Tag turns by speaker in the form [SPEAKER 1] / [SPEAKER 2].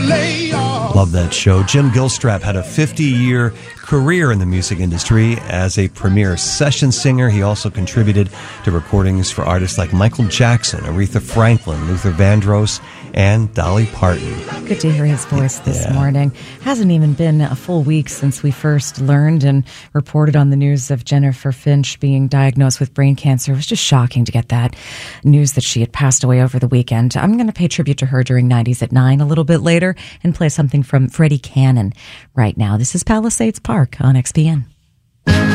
[SPEAKER 1] Love that show. Jim Gilstrap had a 50-year career in the music industry as a premier session singer. He also contributed to recordings for artists like Michael Jackson, Aretha Franklin, Luther Vandross, and Dolly Parton.
[SPEAKER 2] Good to hear his voice this morning. Hasn't even been a full week since we first learned and reported on the news of Jennifer Finch being diagnosed with brain cancer. It was just shocking to get that news that she had passed away over the weekend. I'm going to pay tribute to her during 90s at 9 a little bit later and play something from Freddie Cannon right now. This is Palisades Park on XPN.